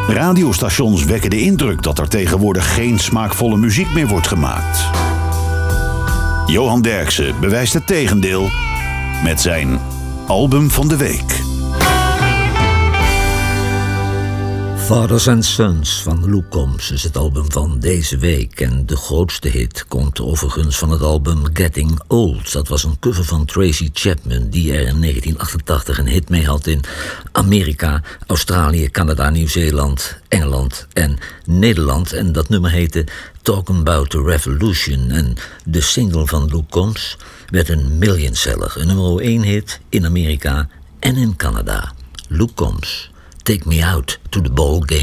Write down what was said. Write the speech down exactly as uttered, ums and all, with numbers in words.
Radiostations wekken de indruk dat er tegenwoordig geen smaakvolle muziek meer wordt gemaakt. Johan Derksen bewijst het tegendeel met zijn album van de week. Fathers and Sons van Luke Combs is het album van deze week. En de grootste hit komt overigens van het album Getting Old. Dat was een cover van Tracy Chapman, die er in negentien achtentachtig een hit mee had in Amerika, Australië, Canada, Nieuw-Zeeland, Engeland en Nederland. En dat nummer heette Talking About the Revolution. En de single van Luke Combs werd een millionseller, een nummer één hit in Amerika en in Canada. Luke Combs, Take Me Out to the Ball Game.